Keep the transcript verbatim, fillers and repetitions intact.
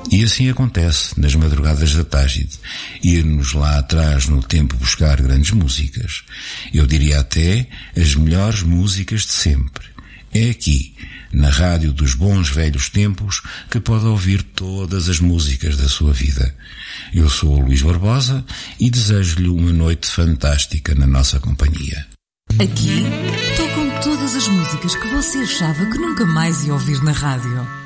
E assim acontece nas madrugadas da Tágide, ir-nos lá atrás no tempo buscar grandes músicas. Eu diria até as melhores músicas de sempre. É aqui, na rádio dos bons velhos tempos, que pode ouvir todas as músicas da sua vida. Eu sou o Luís Barbosa e desejo-lhe uma noite fantástica na nossa companhia. Aqui tocam todas as músicas que você achava que nunca mais ia ouvir na rádio.